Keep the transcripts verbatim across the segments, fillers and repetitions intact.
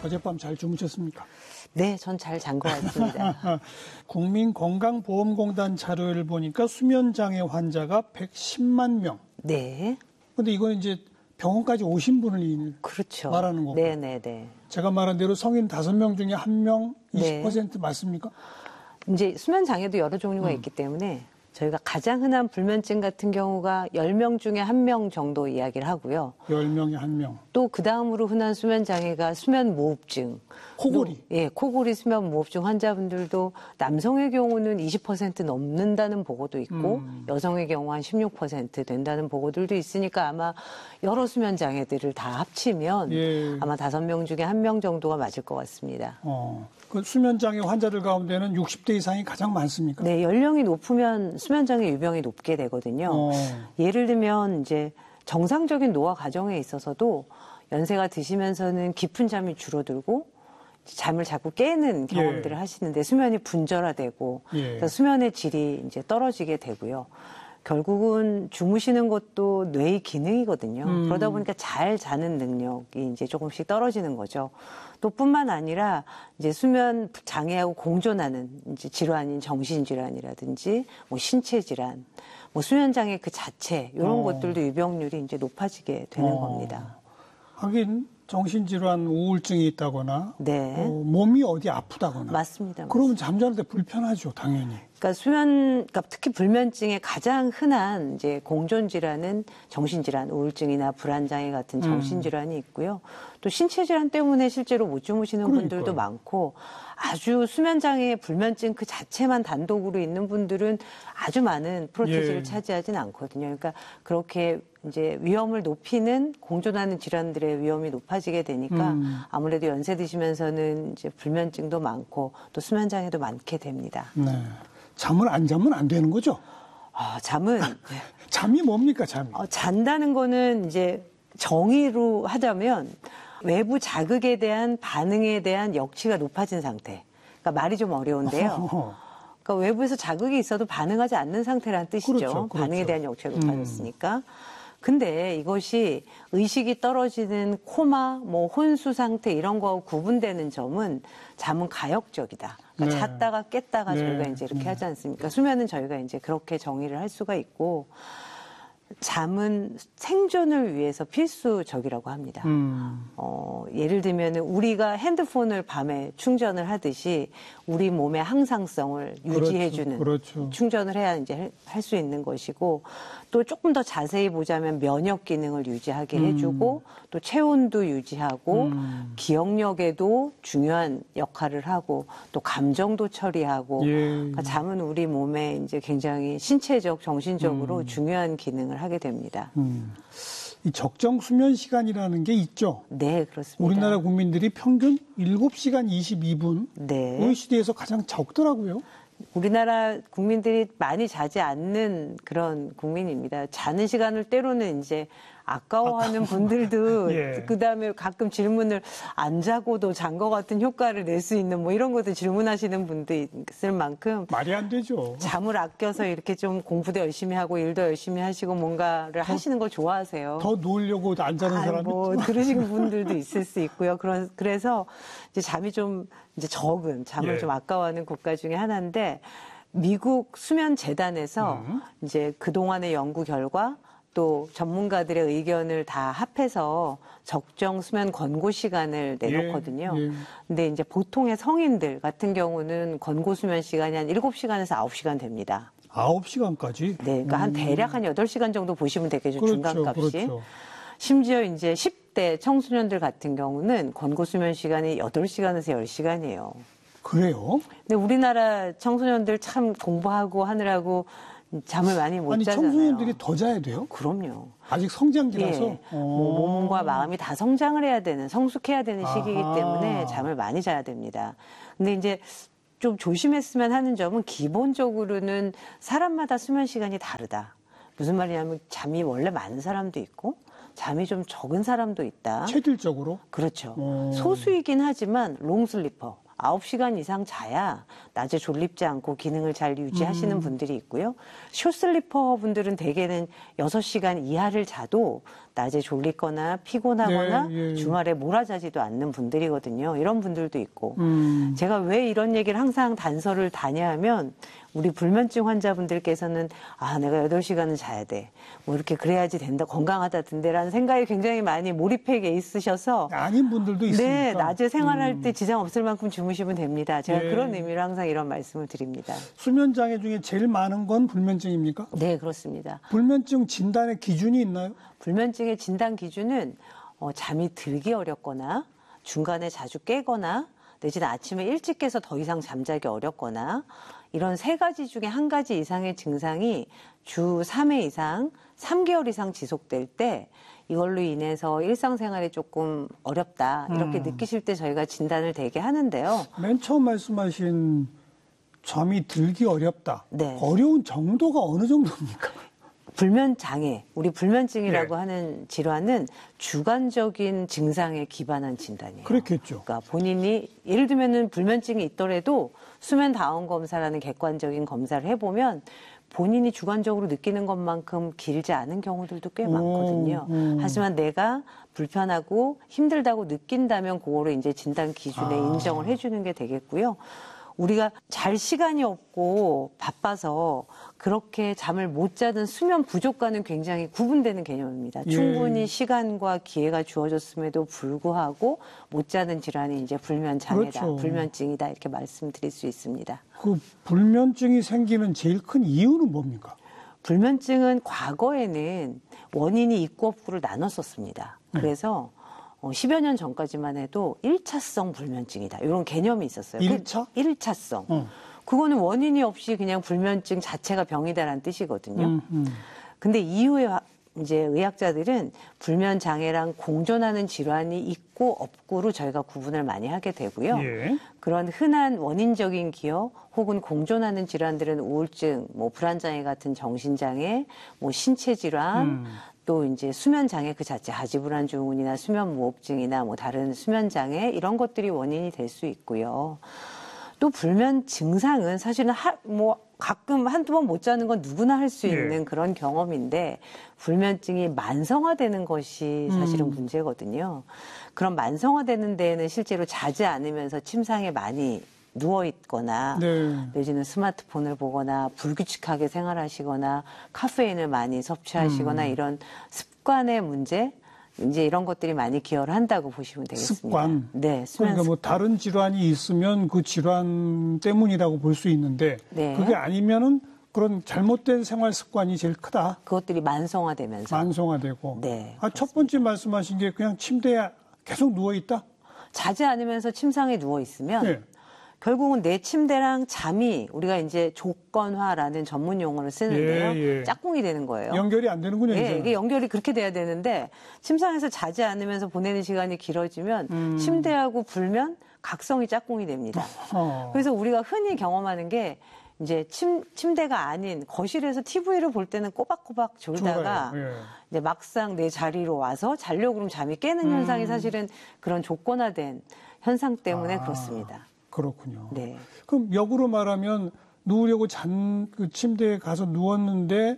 어젯밤 잘 주무셨습니까? 네, 전 잘 잔 것 같습니다. 국민건강보험공단 자료를 보니까 수면장애 환자가 백십만 명. 네. 근데 이건 이제 병원까지 오신 분을 그렇죠. 말하는 거고. 네네네. 제가 말한 대로 성인 다섯 명 중에 한 명 이십 퍼센트 네. 맞습니까? 이제 수면장애도 여러 종류가 음. 있기 때문에 저희가 가장 흔한 불면증 같은 경우가 열 명 중에 한 명 정도 이야기를 하고요. 열 명에 한 명. 또 그 다음으로 흔한 수면장애가 수면무호흡증. 코골이. 또, 예, 코골이 수면무호흡증 환자분들도 남성의 경우는 이십 퍼센트 넘는다는 보고도 있고 음. 여성의 경우 한 십육 퍼센트 된다는 보고들도 있으니까 아마 여러 수면장애들을 다 합치면 예. 아마 다섯 명 중에 한 명 정도가 맞을 것 같습니다. 어, 그 수면장애 환자들 가운데는 육십 대 이상이 가장 많습니까? 네, 연령이 높으면 수면장애 유병이 높게 되거든요. 어. 예를 들면 이제 정상적인 노화 과정에 있어서도 연세가 드시면서는 깊은 잠이 줄어들고 잠을 자꾸 깨는 경험들을 예. 하시는데 수면이 분절화되고 예. 그래서 수면의 질이 이제 떨어지게 되고요. 결국은 주무시는 것도 뇌의 기능이거든요. 음. 그러다 보니까 잘 자는 능력이 이제 조금씩 떨어지는 거죠. 또 뿐만 아니라 이제 수면 장애하고 공존하는 이제 질환인 정신질환이라든지 뭐 신체 질환, 뭐 수면 장애 그 자체 이런 어. 것들도 유병률이 이제 높아지게 되는 어. 겁니다. 하긴 정신질환, 우울증이 있다거나 네. 어, 몸이 어디 아프다거나 맞습니다. 그러면 잠자는 데 불편하죠, 당연히. 그러니까 수면, 그러니까 특히 불면증의 가장 흔한 이제 공존 질환은 정신질환, 우울증이나 불안장애 같은 정신질환이 있고요. 또 신체 질환 때문에 실제로 못 주무시는 그러니까요. 분들도 많고 아주 수면장애, 불면증 그 자체만 단독으로 있는 분들은 아주 많은 프로테지를 예. 차지하진 않거든요. 그러니까 그렇게 이제 위험을 높이는 공존하는 질환들의 위험이 높아지게 되니까 음. 아무래도 연세 드시면서는 이제 불면증도 많고 또 수면장애도 많게 됩니다. 네. 잠을 안 자면 안 되는 거죠? 아, 잠은 잠이 뭡니까, 잠이? 어, 잔다는 거는 이제 정의로 하자면 외부 자극에 대한 반응에 대한 역치가 높아진 상태. 그러니까 말이 좀 어려운데요. 그러니까 외부에서 자극이 있어도 반응하지 않는 상태라는 뜻이죠. 그렇죠, 그렇죠. 반응에 대한 역치가 높아졌으니까. 음. 근데 이것이 의식이 떨어지는 코마, 뭐 혼수 상태 이런 거하고 구분되는 점은 잠은 가역적이다. 그러니까 네. 잤다가 깼다가 네. 저희가 이제 이렇게 네. 하지 않습니까? 수면은 저희가 이제 그렇게 정의를 할 수가 있고 잠은 생존을 위해서 필수적이라고 합니다. 음. 어, 예를 들면 우리가 핸드폰을 밤에 충전을 하듯이 우리 몸의 항상성을 유지해주는 그렇죠, 그렇죠. 충전을 해야 이제 할 수 있는 것이고 또 조금 더 자세히 보자면 면역 기능을 유지하게 음. 해주고 또 체온도 유지하고 음. 기억력에도 중요한 역할을 하고 또 감정도 처리하고 예. 그러니까 잠은 우리 몸에 이제 굉장히 신체적, 정신적으로 음. 중요한 기능을 하게 됩니다. 음. 이 적정 수면 시간이라는 게 있죠. 네, 그렇습니다. 우리나라 국민들이 평균 일곱 시간 이십이 분. 네. 오이시디에서 가장 적더라고요. 우리나라 국민들이 많이 자지 않는 그런 국민입니다. 자는 시간을 때로는 이제 아까워하는 분들도 예. 그다음에 가끔 질문을 안 자고도 잔 것 같은 효과를 낼 수 있는 뭐 이런 것도 질문하시는 분도 있을 만큼 말이 안 되죠. 잠을 아껴서 이렇게 좀 공부도 열심히 하고 일도 열심히 하시고 뭔가를 더, 하시는 걸 좋아하세요. 더 누우려고 안 자는 아, 사람이 뭐 그러시는 분들도 있을 수 있고요. 그런 그래서 이제 잠이 좀 이제 적은 잠을 예. 좀 아까워하는 국가 중에 하나인데 미국 수면 재단에서 음. 이제 그 동안의 연구 결과 또 전문가들의 의견을 다 합해서 적정 수면 권고 시간을 내놓거든요. 예, 예. 근데 이제 보통의 성인들 같은 경우는 권고 수면 시간이 한 일곱 시간에서 아홉 시간 됩니다. 아홉 시간까지? 네, 그러니까 한 대략 한 여덟 시간 정도 보시면 되겠죠, 그렇죠, 중간값이. 그렇죠. 심지어 이제 십 대 청소년들 같은 경우는 권고 수면 시간이 여덟 시간에서 열 시간이에요. 그래요? 근데 우리나라 청소년들 참 공부하고 하느라고 잠을 많이 못 아니, 자잖아요. 청소년들이 더 자야 돼요? 그럼요. 아직 성장기라서? 예. 뭐 몸과 마음이 다 성장을 해야 되는, 성숙해야 되는 시기이기 아하. 때문에 잠을 많이 자야 됩니다. 근데 이제 좀 조심했으면 하는 점은 기본적으로는 사람마다 수면 시간이 다르다. 무슨 말이냐면 잠이 원래 많은 사람도 있고 잠이 좀 적은 사람도 있다. 체질적으로? 그렇죠. 오. 소수이긴 하지만 롱슬리퍼. 아홉 시간 이상 자야 낮에 졸립지 않고 기능을 잘 유지하시는 음. 분들이 있고요. 숏슬리퍼 분들은 대개는 여섯 시간 이하를 자도 낮에 졸리거나 피곤하거나 네, 예. 주말에 몰아자지도 않는 분들이거든요. 이런 분들도 있고. 음. 제가 왜 이런 얘기를 항상 단서를 다냐 하면 우리 불면증 환자분들께서는 아, 내가 여덟 시간은 자야 돼. 뭐 이렇게 그래야지 된다. 건강하다던데라는 생각이 굉장히 많이 몰입해 있으셔서 아닌 분들도 있으니까. 네, 낮에 생활할 음. 때 지장 없을 만큼 주무시면 됩니다. 제가 예. 그런 의미로 항상 이런 말씀을 드립니다. 수면 장애 중에 제일 많은 건 불면증입니까? 네, 그렇습니다. 불면증 진단의 기준이 있나요? 불면증의 진단 기준은 어, 잠이 들기 어렵거나 중간에 자주 깨거나 내지는 아침에 일찍 깨서 더 이상 잠자기 어렵거나 이런 세 가지 중에 한 가지 이상의 증상이 주 삼 회 이상, 삼 개월 이상 지속될 때 이걸로 인해서 일상생활이 조금 어렵다 이렇게 음. 느끼실 때 저희가 진단을 되게 하는데요. 맨 처음 말씀하신 잠이 들기 어렵다. 네. 어려운 정도가 어느 정도입니까? 불면 장애, 우리 불면증이라고 네. 하는 질환은 주관적인 증상에 기반한 진단이에요. 그렇겠죠. 그러니까 본인이 예를 들면은 불면증이 있더라도 수면 다운 검사라는 객관적인 검사를 해보면 본인이 주관적으로 느끼는 것만큼 길지 않은 경우들도 꽤 많거든요. 오, 오. 하지만 내가 불편하고 힘들다고 느낀다면 그거를 이제 진단 기준에 아. 인정을 해주는 게 되겠고요. 우리가 잘 시간이 없고 바빠서 그렇게 잠을 못 자는 수면 부족과는 굉장히 구분되는 개념입니다. 예. 충분히 시간과 기회가 주어졌음에도 불구하고 못 자는 질환이 이제 불면 장애다, 그렇죠. 불면증이다 이렇게 말씀드릴 수 있습니다. 그 불면증이 생기는 제일 큰 이유는 뭡니까? 불면증은 과거에는 원인이 있고 없고를 나눴었습니다. 그래서 어, 십여 년 전까지만 해도 일차성 불면증이다. 이런 개념이 있었어요. 일차? 그 일차성. 어. 그거는 원인이 없이 그냥 불면증 자체가 병이다라는 뜻이거든요. 음, 음. 근데 이후에 와- 이제 의학자들은 불면 장애랑 공존하는 질환이 있고 없고로 저희가 구분을 많이 하게 되고요. 예. 그런 흔한 원인적인 기여 혹은 공존하는 질환들은 우울증, 뭐 불안장애 같은 정신장애, 뭐 신체 질환, 음. 또 이제 수면 장애 그 자체 하지불안 증후군이나 수면 무호흡증이나 뭐 다른 수면 장애 이런 것들이 원인이 될 수 있고요. 또 불면 증상은 사실은 하, 뭐 가끔 한두 번 못 자는 건 누구나 할 수 예. 있는 그런 경험인데 불면증이 만성화되는 것이 사실은 음. 문제거든요. 그런 만성화되는 데에는 실제로 자지 않으면서 침상에 많이 누워 있거나 네. 내지는 스마트폰을 보거나 불규칙하게 생활하시거나 카페인을 많이 섭취하시거나 음. 이런 습관의 문제 이제 이런 것들이 많이 기여를 한다고 보시면 되겠습니다. 습관. 네, 수면 그러니까 뭐 습관. 다른 질환이 있으면 그 질환 때문이라고 볼 수 있는데 네. 그게 아니면은 그런 잘못된 생활 습관이 제일 크다. 그것들이 만성화되면서 만성화되고. 네, 아, 첫 번째 말씀하신 게 그냥 침대에 계속 누워 있다. 자지 않으면서 침상에 누워 있으면 네. 결국은 내 침대랑 잠이 우리가 이제 조건화라는 전문 용어를 쓰는데요. 예, 예. 짝꿍이 되는 거예요. 연결이 안 되는군요. 예, 이제는. 이게 연결이 그렇게 돼야 되는데 침상에서 자지 않으면서 보내는 시간이 길어지면 음. 침대하고 불면 각성이 짝꿍이 됩니다. 어. 그래서 우리가 흔히 경험하는 게 이제 침, 침대가 아닌 거실에서 티비를 볼 때는 꼬박꼬박 졸다가 졸아요. 예. 이제 막상 내 자리로 와서 자려고 그러면 잠이 깨는 음. 현상이 사실은 그런 조건화된 현상 때문에 아. 그렇습니다. 그렇군요. 네. 그럼 역으로 말하면 누우려고 잔 그 침대에 가서 누웠는데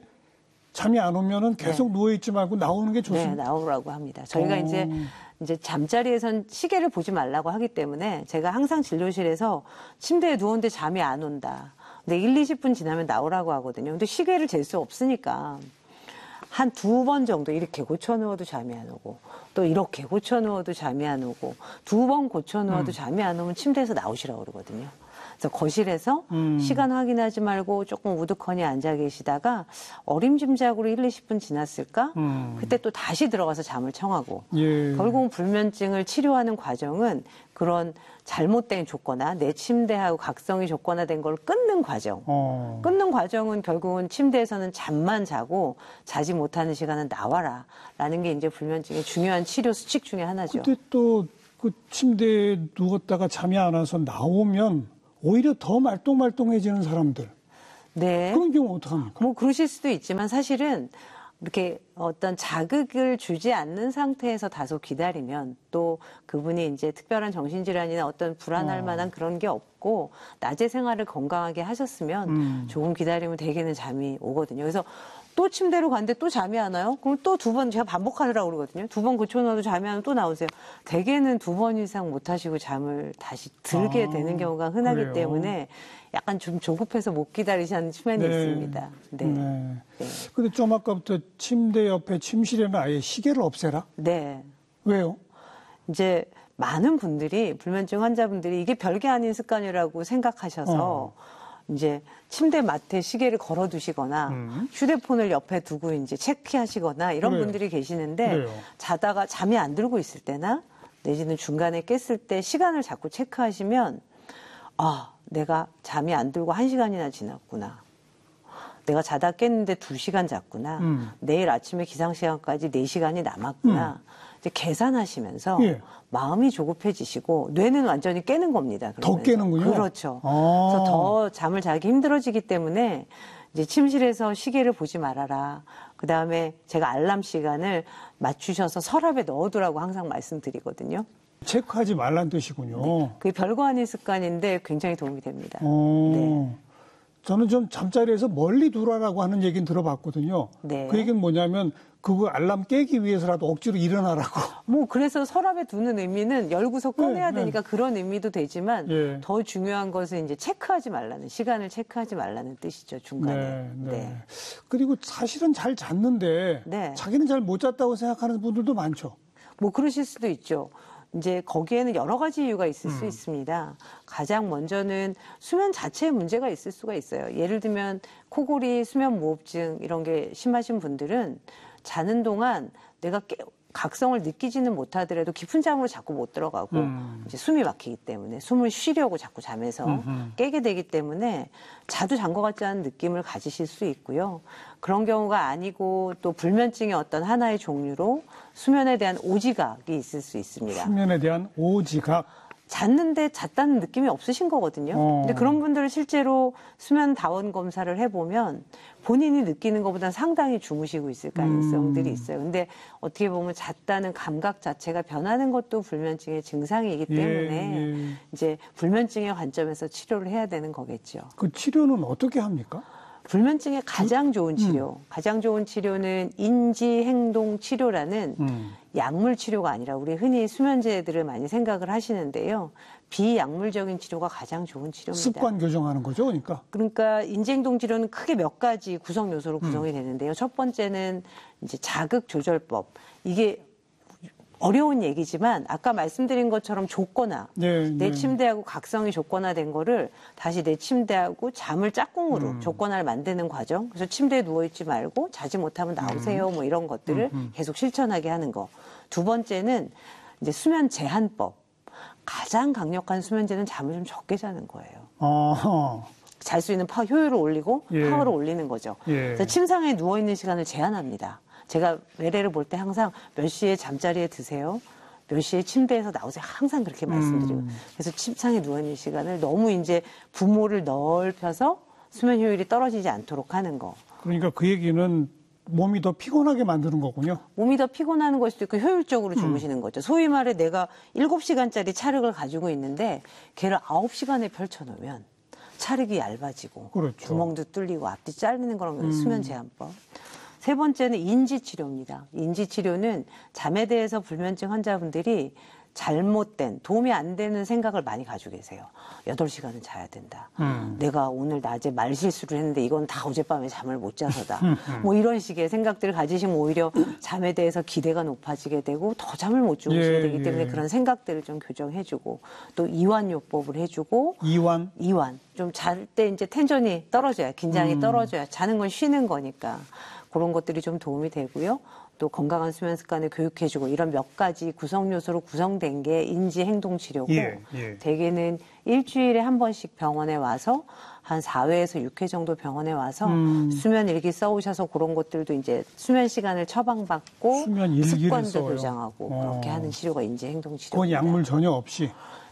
잠이 안 오면은 계속 누워 있지 말고 나오는 게 네, 좋습니다. 나오라고 합니다. 저희가 오. 이제 이제 잠자리에선 시계를 보지 말라고 하기 때문에 제가 항상 진료실에서 침대에 누웠는데 잠이 안 온다. 근데 일, 이십 분 지나면 나오라고 하거든요. 근데 시계를 잴 수 없으니까 한 두 번 정도 이렇게 고쳐 누워도 잠이 안 오고 또 이렇게 고쳐 누워도 잠이 안 오고 두 번 고쳐 누워도 음. 잠이 안 오면 침대에서 나오시라고 그러거든요. 그래서 거실에서 음. 시간 확인하지 말고 조금 우두커니 앉아 계시다가 어림짐작으로 일, 이십 분 지났을까? 음. 그때 또 다시 들어가서 잠을 청하고 예. 결국은 불면증을 치료하는 과정은 그런 잘못된 조건화, 내 침대하고 각성이 조건화된 걸 끊는 과정. 어. 끊는 과정은 결국은 침대에서는 잠만 자고 자지 못하는 시간은 나와라. 라는 게 이제 불면증의 중요한 치료 수칙 중에 하나죠. 근데 또 그 침대에 누웠다가 잠이 안 와서 나오면 오히려 더 말똥말똥해지는 사람들. 네. 그런 경우 어떡합니까? 뭐 그러실 수도 있지만 사실은 이렇게 어떤 자극을 주지 않는 상태에서 다소 기다리면 또 그분이 이제 특별한 정신질환이나 어떤 불안할 어. 만한 그런 게 없고 낮에 생활을 건강하게 하셨으면 음. 조금 기다리면 대개는 잠이 오거든요. 그래서 또 침대로 갔는데 또 잠이 안 와요? 그럼 또 두 번, 제가 반복하라고 그러거든요. 두 번 고쳐놔도 잠이 안 오면 또 나오세요. 대개는 두 번 이상 못 하시고 잠을 다시 들게 아, 되는 경우가 흔하기 그래요? 때문에 약간 좀 조급해서 못 기다리시는 측면이 네. 있습니다. 네. 네. 네. 근데 좀 아까부터 침대 옆에 침실에는 아예 시계를 없애라? 네. 왜요? 이제 많은 분들이, 불면증 환자분들이 이게 별게 아닌 습관이라고 생각하셔서 어. 이제 침대 맡에 시계를 걸어 두시거나 음. 휴대폰을 옆에 두고 이제 체크하시거나 이런 그래요. 분들이 계시는데 그래요. 자다가 잠이 안 들고 있을 때나 내지는 중간에 깼을 때 시간을 자꾸 체크하시면 아, 내가 잠이 안 들고 한 시간이나 지났구나. 내가 자다 깼는데 두 시간 잤구나. 음. 내일 아침에 기상시간까지 네 시간이 남았구나. 이제 계산하시면서 예. 마음이 조급해지시고 뇌는 완전히 깨는 겁니다. 더 그러면서. 깨는군요. 그렇죠. 아. 그래서 더 잠을 자기 힘들어지기 때문에 이제 침실에서 시계를 보지 말아라. 그 다음에 제가 알람 시간을 맞추셔서 서랍에 넣어두라고 항상 말씀드리거든요. 체크하지 말란 뜻이군요. 그게 별거 아닌 습관인데 굉장히 도움이 됩니다. 어. 네. 저는 좀 잠자리에서 멀리 두라라고 하는 얘기는 들어봤거든요. 네. 그 얘기는 뭐냐면 그거 알람 깨기 위해서라도 억지로 일어나라고. 뭐 그래서 서랍에 두는 의미는 열고서 꺼내야 네, 되니까 그런 의미도 되지만 예. 더 중요한 것은 이제 체크하지 말라는, 시간을 체크하지 말라는 뜻이죠, 중간에. 네, 네. 네. 그리고 사실은 잘 잤는데 네. 자기는 잘 못 잤다고 생각하는 분들도 많죠. 뭐 그러실 수도 있죠. 이제 거기에는 여러 가지 이유가 있을 음. 수 있습니다. 가장 먼저는 수면 자체에 문제가 있을 수가 있어요. 예를 들면 코골이, 수면무호흡증 이런 게 심하신 분들은 자는 동안 내가 깨, 각성을 느끼지는 못하더라도 깊은 잠으로 자꾸 못 들어가고 음. 이제 숨이 막히기 때문에 숨을 쉬려고 자꾸 잠에서 음흠. 깨게 되기 때문에 자도 잔 것 같지 않은 느낌을 가지실 수 있고요. 그런 경우가 아니고 또 불면증의 어떤 하나의 종류로 수면에 대한 오지각이 있을 수 있습니다. 수면에 대한 오지각. 잤는데 잤다는 느낌이 없으신 거거든요. 어. 근데 그런 분들을 실제로 수면 다원 검사를 해보면 본인이 느끼는 것보다 상당히 주무시고 있을 가능성들이 음. 있어요. 근데 어떻게 보면 잤다는 감각 자체가 변하는 것도 불면증의 증상이기 예, 때문에 예. 이제 불면증의 관점에서 치료를 해야 되는 거겠죠. 그 치료는 어떻게 합니까? 불면증의 가장 좋은 치료, 음. 가장 좋은 치료는 인지행동 치료라는 음. 약물 치료가 아니라 우리 흔히 수면제들을 많이 생각을 하시는데요. 비약물적인 치료가 가장 좋은 치료입니다. 습관 교정하는 거죠, 그러니까. 그러니까 인지행동 치료는 크게 몇 가지 구성 요소로 구성이 되는데요. 첫 번째는 이제 자극 조절법. 이게 어려운 얘기지만 아까 말씀드린 것처럼 줬거나 네, 내 네. 침대하고 각성이 줬거나된 거를 다시 내 침대하고 잠을 짝꿍으로 음. 줬거나를 만드는 과정. 그래서 침대에 누워있지 말고 자지 못하면 나오세요. 뭐 이런 것들을 음, 음. 계속 실천하게 하는 거. 두 번째는 이제 수면 제한법. 가장 강력한 수면제는 잠을 좀 적게 자는 거예요. 아하. 잘 수 있는 파 효율을 올리고 예. 파워를 올리는 거죠. 예. 그래서 침상에 누워 있는 시간을 제한합니다. 제가 외래를 볼 때 항상 몇 시에 잠자리에 드세요, 몇 시에 침대에서 나오세요. 항상 그렇게 말씀드리고. 음. 그래서 침상에 누워 있는 시간을 너무 이제 부모를 넓혀서 수면 효율이 떨어지지 않도록 하는 거. 그러니까 그 얘기는 몸이 더 피곤하게 만드는 거군요. 몸이 더 피곤하는 걸 수도 있고 효율적으로 음. 주무시는 거죠. 소위 말해 내가 일곱 시간짜리 찰흙을 가지고 있는데 걔를 아홉 시간에 펼쳐놓으면 찰흙이 얇아지고 그렇죠. 구멍도 뚫리고 앞뒤 잘리는 거랑 음. 수면 제한법. 세 번째는 인지치료입니다. 인지치료는 잠에 대해서 불면증 환자분들이 잘못된, 도움이 안 되는 생각을 많이 가지고 계세요. 여덟 시간은 자야 된다. 음. 내가 오늘 낮에 말실수를 했는데 이건 다 어젯밤에 잠을 못 자서다. 뭐 이런 식의 생각들을 가지시면 오히려 잠에 대해서 기대가 높아지게 되고 더 잠을 못 주무시게 예, 되기 때문에 예. 그런 생각들을 좀 교정해주고 또 이완요법을 해주고 이완. 이완. 좀 잘 때 이제 텐션이 떨어져야, 긴장이 음. 떨어져야, 자는 건 쉬는 거니까 그런 것들이 좀 도움이 되고요. 또 건강한 수면 습관을 교육해주고 이런 몇 가지 구성 요소로 구성된 게 인지 행동 치료고 예, 예. 대개는 일주일에 한 번씩 병원에 와서 한 사 회에서 육 회 정도 병원에 와서 음. 수면 일기 써오셔서 그런 것들도 이제 수면 시간을 처방받고 수면 일기를 습관도 써요. 교정하고 어. 그렇게 하는 치료가 인지 행동 그건 치료입니다. 약물 전혀 없이.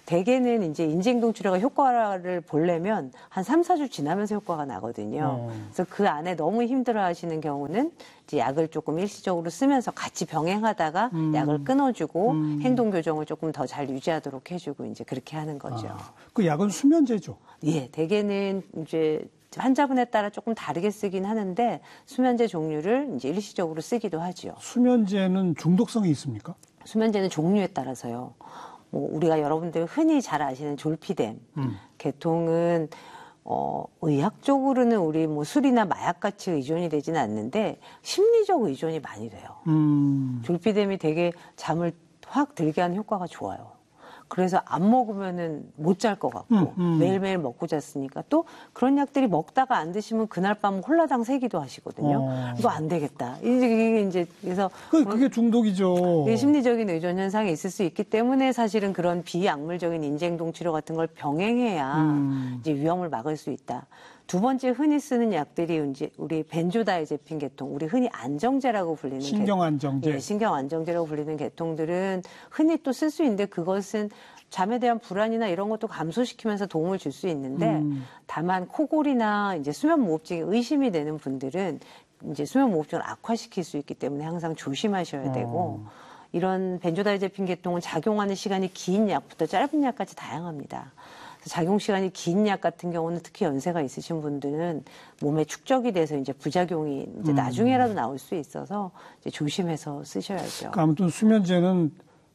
대개는 이제 인지행동 치료가 효과를 보려면 한 삼, 사 주 지나면서 효과가 나거든요. 어. 그래서 그 안에 너무 힘들어 하시는 경우는 이제 약을 조금 일시적으로 쓰면서 같이 병행하다가 음. 약을 끊어주고 음. 행동 교정을 조금 더 잘 유지하도록 해주고 이제 그렇게 하는 거죠. 아, 그 약은 수면제죠. 예, 대개는 이제 환자분에 따라 조금 다르게 쓰긴 하는데 수면제 종류를 이제 일시적으로 쓰기도 하죠. 수면제는 중독성이 있습니까? 수면제는 종류에 따라서요. 뭐 우리가 여러분들 흔히 잘 아시는 졸피뎀 음. 계통은 어, 의학적으로는 우리 뭐 술이나 마약같이 의존이 되지는 않는데 심리적 의존이 많이 돼요. 음. 졸피뎀이 되게 잠을 확 들게 하는 효과가 좋아요. 그래서 안 먹으면은 못 잘 것 같고 음, 음. 매일매일 먹고 잤으니까 또 그런 약들이 먹다가 안 드시면 그날 밤 홀라당 새기도 하시거든요. 어. 이거 안 되겠다. 이게 이제 그래서 그, 그게 중독이죠. 이 심리적인 의존 현상이 있을 수 있기 때문에 사실은 그런 비약물적인 인지행동 치료 같은 걸 병행해야 음. 이제 위험을 막을 수 있다. 두 번째 흔히 쓰는 약들이 이제 우리 벤조다이제핀 계통, 우리 흔히 안정제라고 불리는 신경안정제. 계, 예, 신경안정제라고 불리는 계통들은 흔히 또 쓸 수 있는데 그것은 잠에 대한 불안이나 이런 것도 감소시키면서 도움을 줄 수 있는데 음. 다만 코골이나 이제 수면무호흡증에 의심이 되는 분들은 이제 수면무호흡증을 악화시킬 수 있기 때문에 항상 조심하셔야 되고 어. 이런 벤조다이제핀 계통은 작용하는 시간이 긴 약부터 짧은 약까지 다양합니다. 작용 시간이 긴 약 같은 경우는 특히 연세가 있으신 분들은 몸에 축적이 돼서 이제 부작용이 이제 음. 나중에라도 나올 수 있어서 이제 조심해서 쓰셔야죠. 그러니까 아무튼 수면제는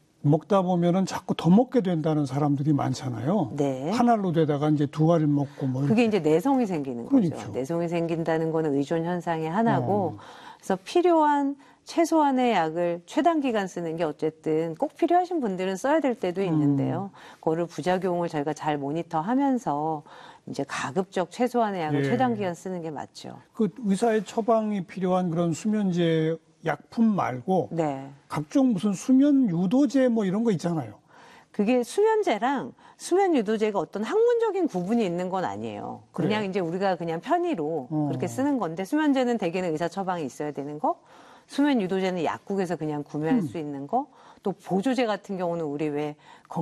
먹다 보면은 자꾸 더 먹게 된다는 사람들이 많잖아요. 네. 한 알로 되다가 이제 두 알을 먹고 뭐. 그게 이제 내성이 생기는 거죠. 그렇죠. 내성이 생긴다는 거는 의존 현상의 하나고 어. 그래서 필요한 최소한의 약을 최단 기간 쓰는 게 어쨌든 꼭 필요하신 분들은 써야 될 때도 있는데요. 그거를 부작용을 저희가 잘 모니터하면서 이제 가급적 최소한의 약을 예. 최단 기간 쓰는 게 맞죠. 그 의사의 처방이 필요한 그런 수면제 약품 말고 네. 각종 무슨 수면 유도제 뭐 이런 거 있잖아요. 그게 수면제랑 수면 유도제가 어떤 학문적인 구분이 있는 건 아니에요. 그래요? 그냥 이제 우리가 그냥 편의로 어. 그렇게 쓰는 건데 수면제는 대개는 의사 처방이 있어야 되는 거, 수면 유도제는 약국에서 그냥 구매할 음. 수 있는 거, 또 보조제 같은 경우는 우리 왜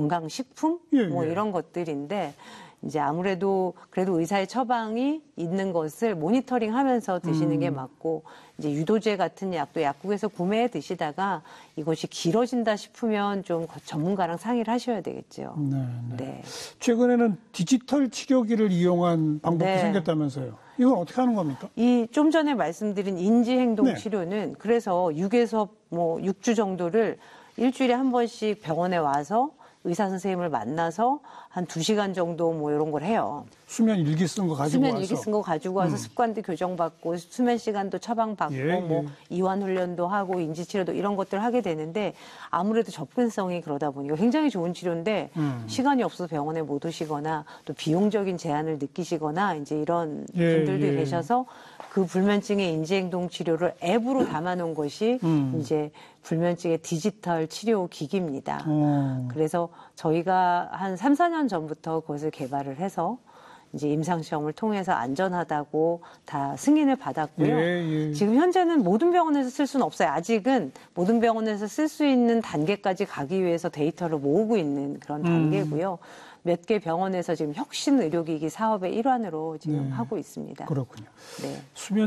건강식품 예, 뭐 예. 이런 것들인데 이제 아무래도 그래도 의사의 처방이 있는 것을 모니터링 하면서 드시는 음. 게 맞고 이제 유도제 같은 약도 약국에서 구매해 드시다가 이것이 길어진다 싶으면 좀 전문가랑 상의를 하셔야 되겠죠. 네, 네. 네. 최근에는 디지털 치료기를 이용한 방법도 네. 생겼다면서요. 이건 어떻게 하는 겁니까? 이 좀 전에 말씀드린 인지행동 네. 치료는 그래서 육에서 뭐 육 주 정도를 일주일에 한 번씩 병원에 와서 의사 선생님을 만나서 한 두 시간 정도 뭐 이런 걸 해요. 수면 일기 쓴 거 가지고 수면 와서. 일기 쓴 거 가지고 와서 음. 습관도 교정받고 수면 시간도 처방받고 예, 뭐 예. 이완 훈련도 하고 인지치료도 이런 것들을 하게 되는데 아무래도 접근성이 그러다 보니까 굉장히 좋은 치료인데 음. 시간이 없어서 병원에 못 오시거나 또 비용적인 제한을 느끼시거나 이제 이런 예, 분들도 예. 계셔서 그 불면증의 인지행동 치료를 앱으로 담아놓은 것이 음. 이제 불면증의 디지털 치료 기기입니다. 어. 그래서 저희가 한 삼, 사 년 전부터 그것을 개발을 해서 이제 임상시험을 통해서 안전하다고 다 승인을 받았고요. 예, 예. 지금 현재는 모든 병원에서 쓸 수는 없어요. 아직은 모든 병원에서 쓸 수 있는 단계까지 가기 위해서 데이터를 모으고 있는 그런 음. 단계고요. 몇 개 병원에서 지금 혁신 의료기기 사업의 일환으로 지금 네. 하고 있습니다. 그렇군요. 네.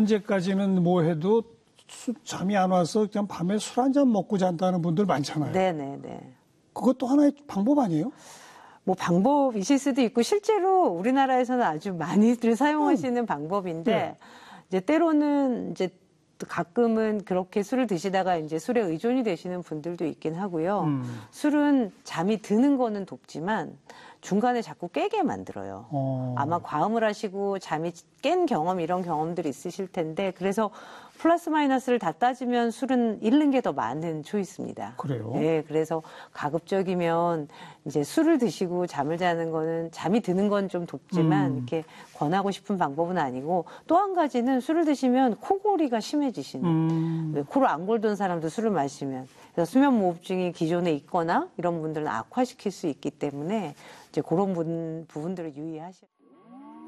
수면제까지는 뭐 해도 수- 잠이 안 와서 그냥 밤에 술 한 잔 먹고 잔다는 분들 많잖아요. 네네네. 그것도 하나의 방법 아니에요? 뭐 방법이실 수도 있고 실제로 우리나라에서는 아주 많이들 사용하시는 방법인데 네. 이제 때로는 이제 또 가끔은 그렇게 술을 드시다가 이제 술에 의존이 되시는 분들도 있긴 하고요. 음. 술은 잠이 드는 거는 돕지만 중간에 자꾸 깨게 만들어요. 어. 아마 과음을 하시고 잠이 깬 경험 이런 경험들이 있으실 텐데 그래서 플러스 마이너스를 다 따지면 술은 잃는 게 더 많은 초이스입니다. 그래요? 네, 그래서 가급적이면 이제 술을 드시고 잠을 자는 거는 잠이 드는 건 좀 돕지만 음. 이렇게 권하고 싶은 방법은 아니고 또 한 가지는 술을 드시면 코골이가 심해지시는 음. 왜 코를 안 골던 사람도 술을 마시면 그래서 수면무호흡증이 기존에 있거나 이런 분들은 악화시킬 수 있기 때문에 이제 그런 분, 부분들을 유의하셔야